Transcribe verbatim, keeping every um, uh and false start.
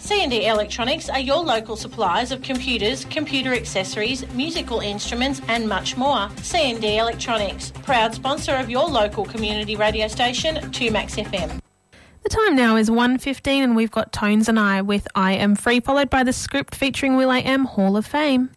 C and D Electronics are your local suppliers of computers, computer accessories, musical instruments and much more. C and D Electronics, proud sponsor of your local community radio station, two Max F M. The time now is one fifteen and we've got Tones and I with I Am Free, followed by the script featuring Will I Am Hall of Fame.